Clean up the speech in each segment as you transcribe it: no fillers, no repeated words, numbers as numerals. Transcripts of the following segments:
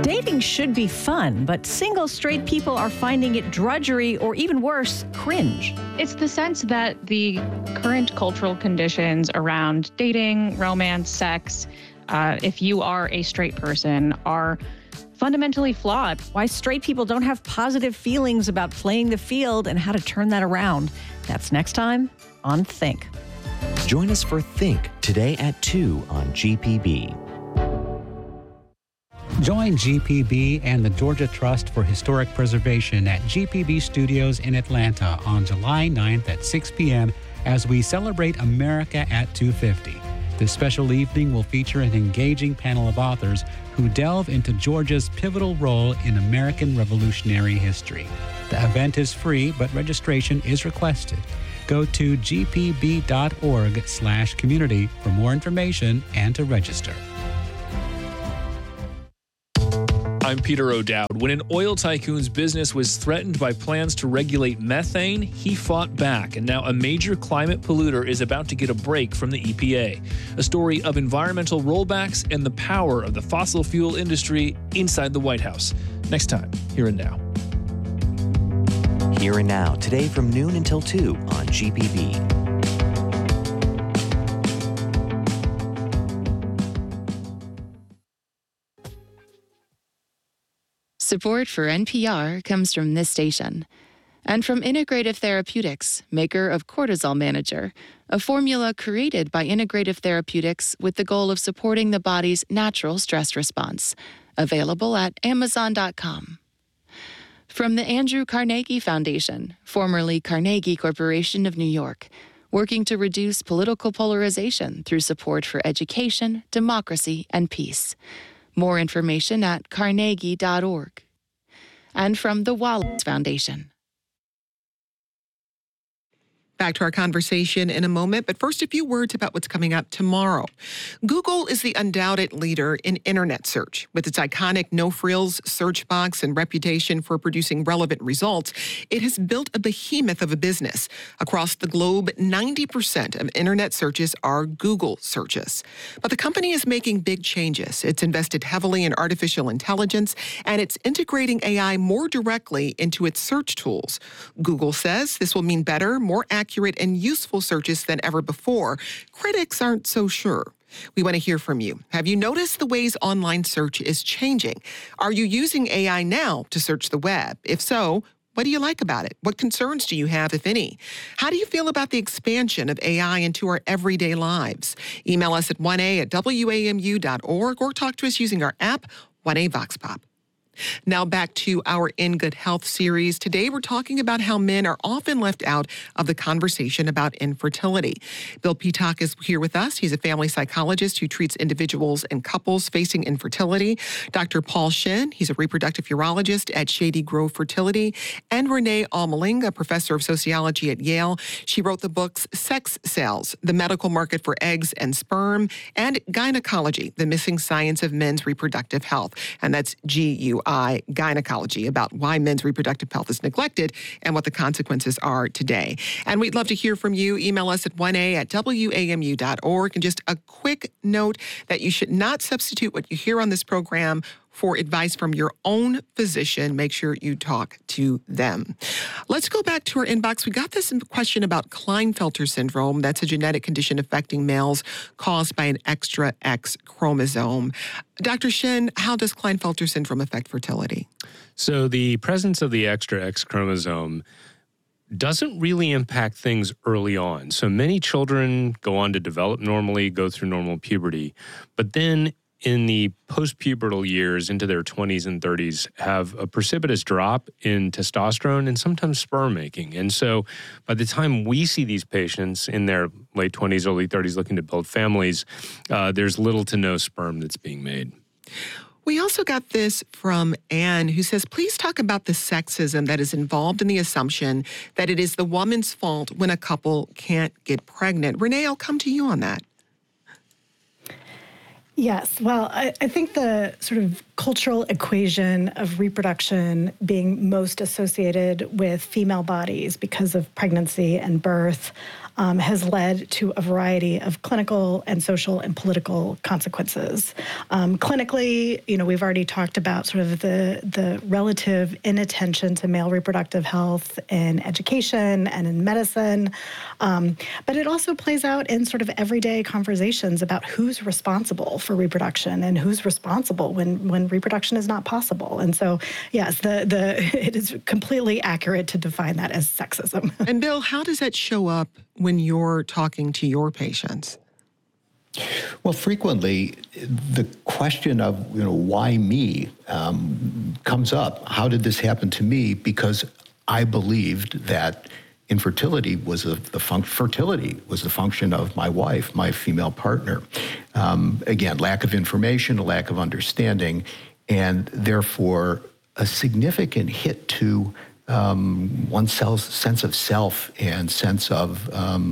Dating should be fun, but single straight people are finding it drudgery or even worse, cringe. It's the sense that the current cultural conditions around dating, romance, sex, if you are a straight person, are fundamentally flawed. Why straight people don't have positive feelings about playing the field and how to turn that around. That's next time on Think. Join us for Think today at 2 on GPB. Join GPB and the Georgia Trust for Historic Preservation at GPB Studios in Atlanta on July 9th at 6 p.m. as we celebrate America at 250. This special evening will feature an engaging panel of authors who delve into Georgia's pivotal role in American Revolutionary history. The event is free, but registration is requested. Go to gpb.org/community for more information and to register. I'm Peter O'Dowd. When an oil tycoon's business was threatened by plans to regulate methane, he fought back, and now a major climate polluter is about to get a break from the EPA. A story of environmental rollbacks and the power of the fossil fuel industry inside the White House. Next time, Here and Now. Here and Now, today from noon until 2 on GPB. Support for NPR comes from this station and from Integrative Therapeutics, maker of Cortisol Manager, a formula created by Integrative Therapeutics with the goal of supporting the body's natural stress response. Available at Amazon.com. From the Andrew Carnegie Foundation, formerly Carnegie Corporation of New York, working to reduce political polarization through support for education, democracy, and peace. More information at carnegie.org. And from the Wallace Foundation. Back to our conversation in a moment, but first a few words about what's coming up tomorrow. Google is the undoubted leader in internet search. With its iconic no-frills search box and reputation for producing relevant results, it has built a behemoth of a business. Across the globe, 90% of internet searches are Google searches. But the company is making big changes. It's invested heavily in artificial intelligence, and it's integrating AI more directly into its search tools. Google says this will mean better, more accurate and useful searches than ever before. Critics aren't so sure. We want to hear from you. Have you noticed the ways online search is changing? Are you using AI now to search the web? If so, what do you like about it? What concerns do you have, if any? How do you feel about the expansion of AI into our everyday lives? Email us at 1a@wamu.org or talk to us using our app, 1A Vox Pop. Now back to our In Good Health series. Today we're talking about how men are often left out of the conversation about infertility. Bill Peacock is here with us. He's a family psychologist who treats individuals and couples facing infertility. Dr. Paul Shin, he's a reproductive urologist at Shady Grove Fertility. And Renee Almeling, a professor of sociology at Yale. She wrote the books Sex Cells, The Medical Market for Eggs and Sperm, and Gynecology, The Missing Science of Men's Reproductive Health. And that's GUI. Gynecology, about why men's reproductive health is neglected and what the consequences are today. And we'd love to hear from you. Email us at 1a@wamu.org. And just a quick note that you should not substitute what you hear on this program for advice from your own physician. Make sure you talk to them. Let's go back to our inbox. We got this question about Klinefelter syndrome. That's a genetic condition affecting males caused by an extra X chromosome. Dr. Shin, how does Klinefelter syndrome affect fertility? So the presence of the extra X chromosome doesn't really impact things early on. So many children go on to develop normally, go through normal puberty, but then in the post-pubertal years into their 20s and 30s have a precipitous drop in testosterone and sometimes sperm making. And so by the time we see these patients in their late 20s, early 30s looking to build families, there's little to no sperm that's being made. We also got this from Anne, who says, please talk about the sexism that is involved in the assumption that it is the woman's fault when a couple can't get pregnant. Renee, I'll come to you on that. Yes. Well, I think the sort of cultural equation of reproduction being most associated with female bodies because of pregnancy and birth has led to a variety of clinical and social and political consequences. Clinically, we've already talked about sort of the relative inattention to male reproductive health in education and in medicine, but it also plays out in sort of everyday conversations about who's responsible for reproduction and who's responsible when reproduction is not possible. And so, yes, it is completely accurate to define that as sexism. And Bill, how does that show up when you're talking to your patients? Well, frequently, the question of, why me comes up. How did this happen to me? Because I believed that infertility was fertility was the function of my wife, my female partner. Again, lack of information, a lack of understanding, and therefore a significant hit to one's sense of self and sense of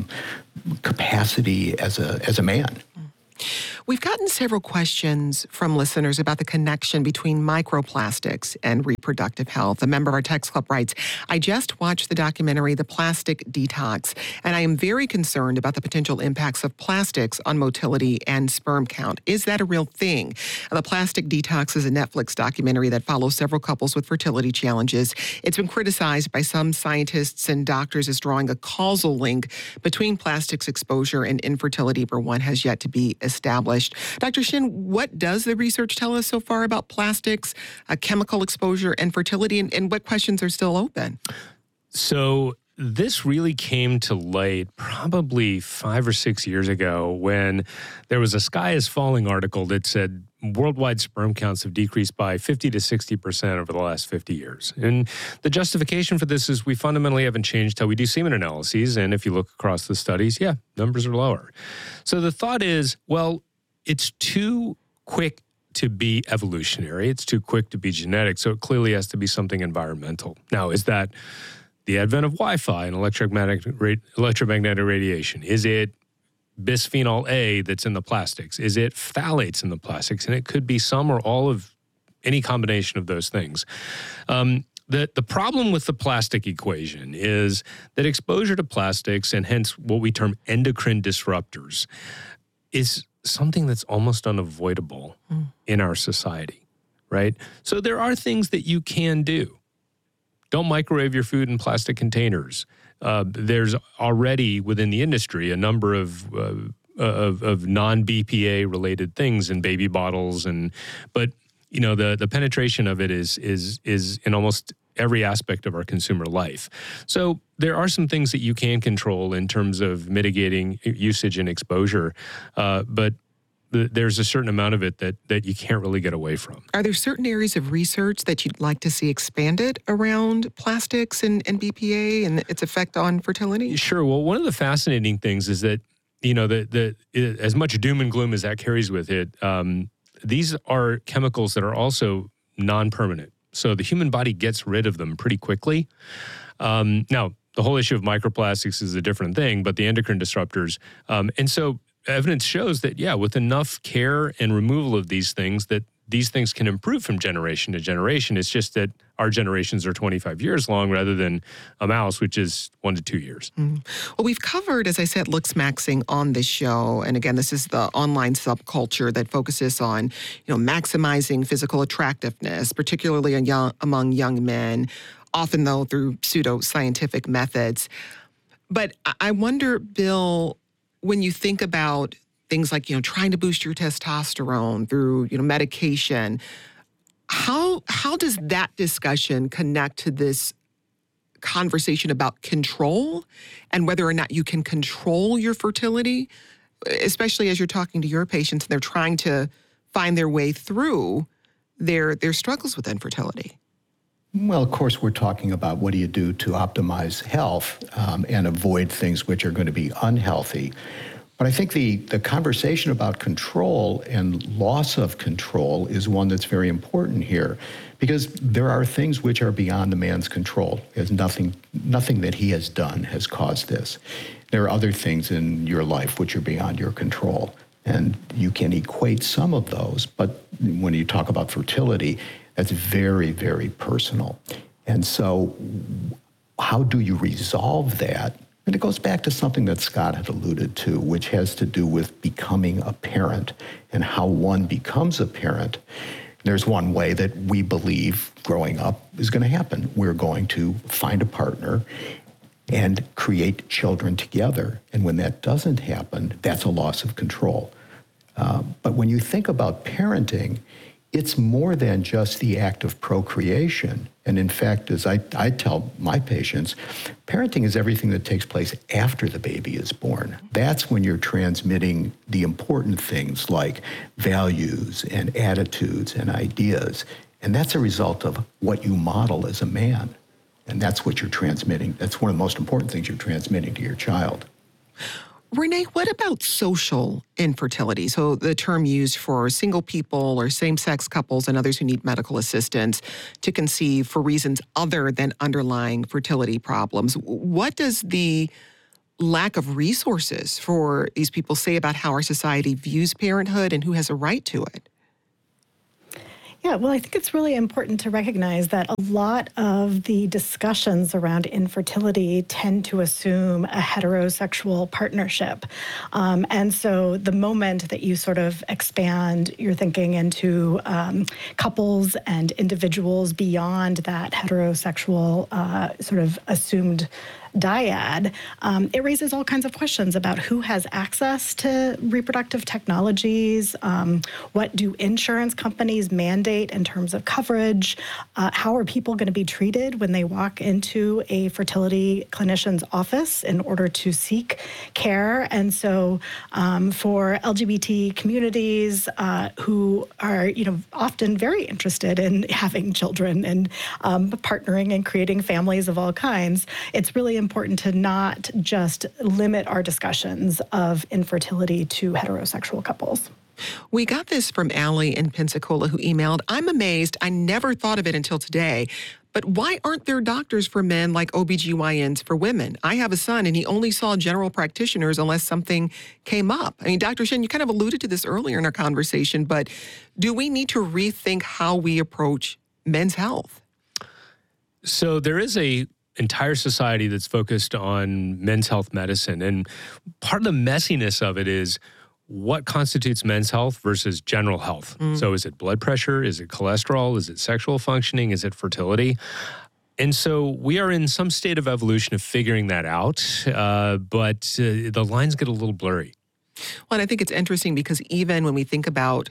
capacity as a man. We've gotten several questions from listeners about the connection between microplastics and reproductive health. A member of our text club writes, I just watched the documentary, The Plastic Detox, and I am very concerned about the potential impacts of plastics on motility and sperm count. Is that a real thing? The Plastic Detox is a Netflix documentary that follows several couples with fertility challenges. It's been criticized by some scientists and doctors as drawing a causal link between plastics exposure and infertility, but one has yet to be established. Dr. Shin, what does the research tell us so far about plastics, chemical exposure, and fertility, and what questions are still open? So this really came to light probably 5 or 6 years ago when there was a Sky is Falling article that said worldwide sperm counts have decreased by 50 to 60% over the last 50 years. And the justification for this is we fundamentally haven't changed how we do semen analyses. And if you look across the studies, numbers are lower. So the thought is, well, it's too quick to be evolutionary. It's too quick to be genetic. So it clearly has to be something environmental. Now, is that the advent of Wi-Fi and electromagnetic radiation? Is it bisphenol A that's in the plastics? Is it phthalates in the plastics? And it could be some or all of any combination of those things. The problem with the plastic equation is that exposure to plastics, and hence what we term endocrine disruptors, is something that's almost unavoidable in our society, right? So there are things that you can do. Don't microwave your food in plastic containers. There's already within the industry a number of non-BPA related things in baby bottles, but the penetration of it is in almost every aspect of our consumer life. So there are some things that you can control in terms of mitigating usage and exposure, but there's a certain amount of it that you can't really get away from. Are there certain areas of research that you'd like to see expanded around plastics and BPA and its effect on fertility? Sure. Well, one of the fascinating things is that, as much doom and gloom as that carries with it, these are chemicals that are also non-permanent. So the human body gets rid of them pretty quickly. Now, the whole issue of microplastics is a different thing, but the endocrine disruptors. And so evidence shows that, with enough care and removal of these things, that these things can improve from generation to generation. It's just that our generations are 25 years long rather than a mouse, which is 1 to 2 years. Well, we've covered, as I said, looksmaxing on this show. And again, this is the online subculture that focuses on, maximizing physical attractiveness, particularly among young men, often, though, through pseudoscientific methods. But I wonder, Bill, when you think about things like, trying to boost your testosterone through, medication, how does that discussion connect to this conversation about control and whether or not you can control your fertility, especially as you're talking to your patients and they're trying to find their way through their struggles with infertility? Well, of course, we're talking about what do you do to optimize health and avoid things which are going to be unhealthy. But I think the conversation about control and loss of control is one that's very important here, because there are things which are beyond the man's control. There's nothing that he has done has caused this. There are other things in your life which are beyond your control, and you can equate some of those. But when you talk about fertility, that's very, very personal. And so how do you resolve that And it goes back to something that Scott had alluded to, which has to do with becoming a parent and how one becomes a parent. There's one way that we believe growing up is going to happen. We're going to find a partner and create children together. And when that doesn't happen, that's a loss of control. But when you think about parenting, it's more than just the act of procreation. And in fact, as I tell my patients, parenting is everything that takes place after the baby is born. That's when you're transmitting the important things like values and attitudes and ideas. And that's a result of what you model as a man. And that's what you're transmitting. That's one of the most important things you're transmitting to your child. Renee, what about social infertility? So the term used for single people or same-sex couples and others who need medical assistance to conceive for reasons other than underlying fertility problems. What does the lack of resources for these people say about how our society views parenthood and who has a right to it? Yeah, well, I think it's really important to recognize that a lot of the discussions around infertility tend to assume a heterosexual partnership. And so the moment that you sort of expand your thinking into couples and individuals beyond that heterosexual sort of assumed dyad, it raises all kinds of questions about who has access to reproductive technologies, what do insurance companies mandate in terms of coverage, how are people going to be treated when they walk into a fertility clinician's office in order to seek care. And so for LGBT communities who are, often very interested in having children and partnering and creating families of all kinds, it's really important to not just limit our discussions of infertility to heterosexual couples. We got this from Allie in Pensacola, who emailed, "I'm amazed. I never thought of it until today. But why aren't there doctors for men like OBGYNs for women? I have a son and he only saw general practitioners unless something came up." I mean, Dr. Shen, you kind of alluded to this earlier in our conversation, but do we need to rethink how we approach men's health? So there is a entire society that's focused on men's health medicine. And part of the messiness of it is what constitutes men's health versus general health. So is it blood pressure? Is it cholesterol? Is it sexual functioning? Is it fertility? And so we are in some state of evolution of figuring that out, but the lines get a little blurry. Well, and I think it's interesting because even when we think about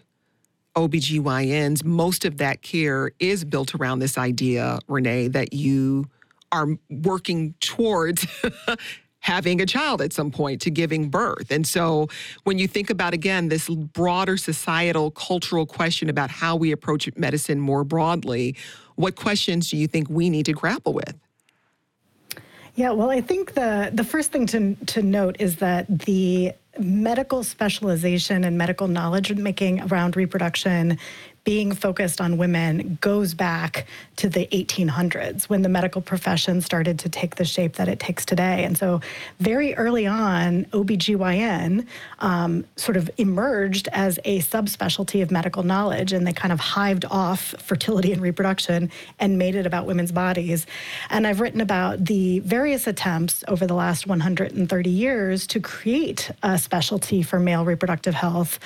OBGYNs, most of that care is built around this idea, Renee, that you are working towards having a child at some point, to giving birth. And so when you think about, again, this broader societal, cultural question about how we approach medicine more broadly, what questions do you think we need to grapple with? Yeah, well, I think the first thing to note is that the medical specialization and medical knowledge making around reproduction being focused on women goes back to the 1800s when the medical profession started to take the shape that it takes today. And so very early on, OBGYN sort of emerged as a subspecialty of medical knowledge, and they kind of hived off fertility and reproduction and made it about women's bodies. And I've written about the various attempts over the last 130 years to create a specialty for male reproductive health.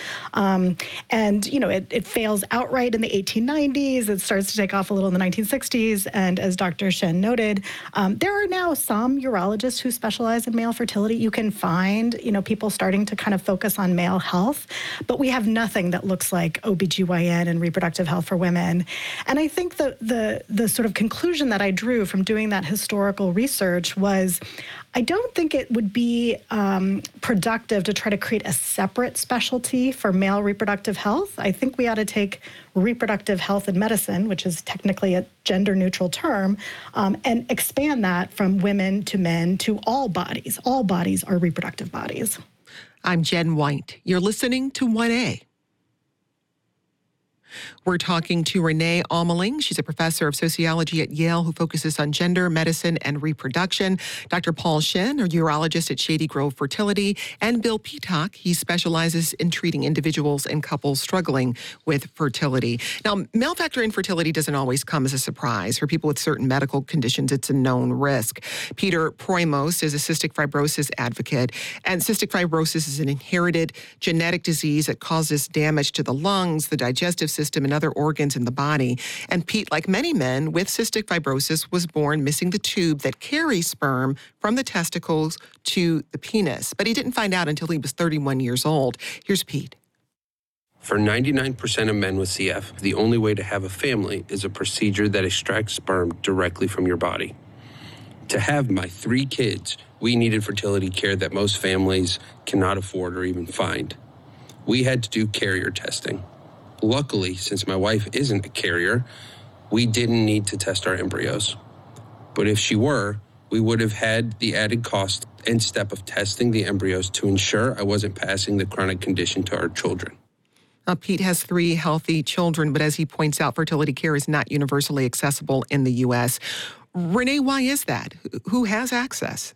And, it fails outright in the 1890s. It starts to take off a little in the 1960s. And as Dr. Shen noted, there are now some urologists who specialize in male fertility. You can find, people starting to kind of focus on male health, but we have nothing that looks like OBGYN and reproductive health for women. And I think the sort of conclusion that I drew from doing that historical research was, I don't think it would be productive to try to create a separate specialty for male reproductive health. I think we ought to take reproductive health and medicine, which is technically a gender-neutral term, and expand that from women to men to all bodies. All bodies are reproductive bodies. I'm Jen White. You're listening to 1A. We're talking to Renee Almeling. She's a professor of sociology at Yale who focuses on gender, medicine, and reproduction. Dr. Paul Shen, a urologist at Shady Grove Fertility, and Bill Peacock. He specializes in treating individuals and couples struggling with fertility. Now, male factor infertility doesn't always come as a surprise. For people with certain medical conditions, it's a known risk. Peter Proimos is a cystic fibrosis advocate, and cystic fibrosis is an inherited genetic disease that causes damage to the lungs, the digestive system, and other organs in the body. And Pete, like many men with cystic fibrosis, was born missing the tube that carries sperm from the testicles to the penis. But he didn't find out until he was 31 years old. Here's Pete. For 99% of men with CF, the only way to have a family is a procedure that extracts sperm directly from your body. To have my 3 kids, we needed fertility care that most families cannot afford or even find. We had to do carrier testing. Luckily, since my wife isn't a carrier, we didn't need to test our embryos. But if she were, we would have had the added cost and step of testing the embryos to ensure I wasn't passing the chronic condition to our children. Pete has 3 healthy children, but as he points out, fertility care is not universally accessible in the U.S. Renee, why is that? Who has access?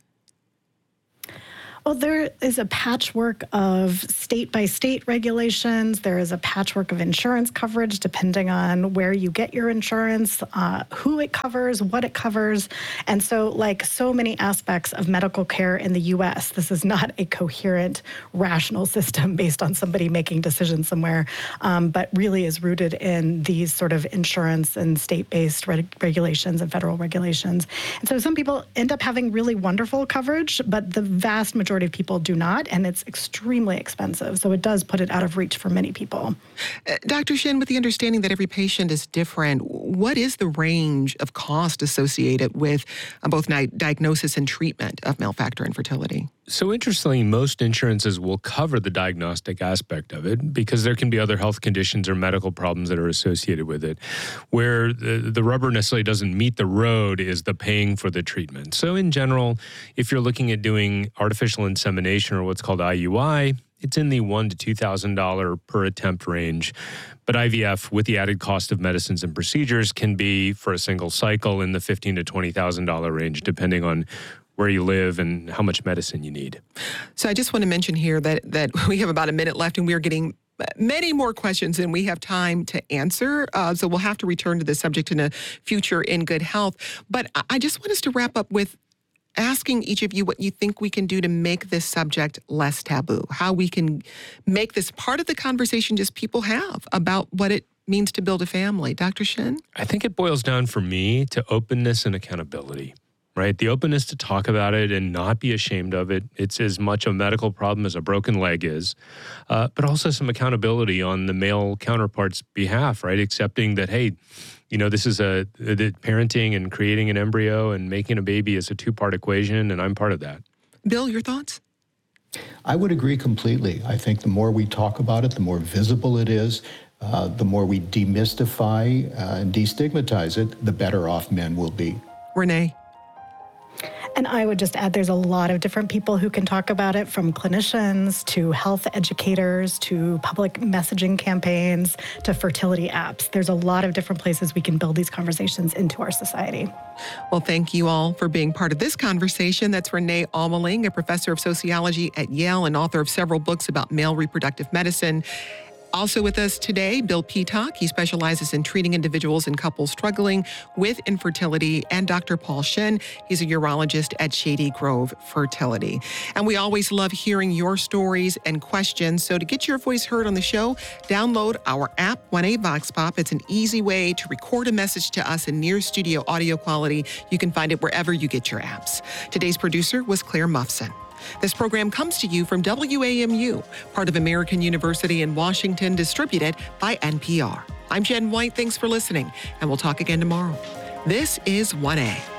Well, there is a patchwork of state-by-state regulations. There is a patchwork of insurance coverage depending on where you get your insurance, who it covers, what it covers. And so, like so many aspects of medical care in the U.S., this is not a coherent, rational system based on somebody making decisions somewhere, but really is rooted in these sort of insurance and state-based regulations and federal regulations. And so some people end up having really wonderful coverage, but the vast majority of people do not, and it's extremely expensive. So it does put it out of reach for many people. Dr. Shen, with the understanding that every patient is different, what is the range of cost associated with both diagnosis and treatment of male factor infertility? So interestingly, most insurances will cover the diagnostic aspect of it because there can be other health conditions or medical problems that are associated with it. Where the rubber necessarily doesn't meet the road is the paying for the treatment. So in general, if you're looking at doing artificial insemination or what's called IUI, it's in the $1,000 to $2,000 per attempt range. But IVF, with the added cost of medicines and procedures, can be, for a single cycle, in the $15,000 to $20,000 range, depending on where you live and how much medicine you need. So I just want to mention here that we have about a minute left and we are getting many more questions than we have time to answer. So we'll have to return to this subject in a future In Good Health. But I just want us to wrap up with asking each of you what you think we can do to make this subject less taboo, how we can make this part of the conversation just people have about what it means to build a family. Dr. Shen? I think it boils down for me to openness and accountability. Right? The openness to talk about it and not be ashamed of it. It's as much a medical problem as a broken leg is, but also some accountability on the male counterpart's behalf, right? Accepting that, hey, you know, this is the parenting and creating an embryo and making a baby is a 2-part equation, and I'm part of that. Bill, your thoughts? I would agree completely. I think the more we talk about it, the more visible it is, the more we demystify and destigmatize it, the better off men will be. Renee? And I would just add there's a lot of different people who can talk about it, from clinicians to health educators to public messaging campaigns to fertility apps. There's a lot of different places we can build these conversations into our society. Well, thank you all for being part of this conversation. That's Renee Almeling, a professor of sociology at Yale and author of several books about male reproductive medicine. Also with us today, Bill Peacock. He specializes in treating individuals and couples struggling with infertility. And Dr. Paul Shen. He's a urologist at Shady Grove Fertility. And we always love hearing your stories and questions. So to get your voice heard on the show, download our app, 1A Vox Pop. It's an easy way to record a message to us in near studio audio quality. You can find it wherever you get your apps. Today's producer was Claire Muffson. This program comes to you from WAMU, part of American University in Washington, distributed by NPR. I'm Jen White. Thanks for listening, and we'll talk again tomorrow. This is 1A.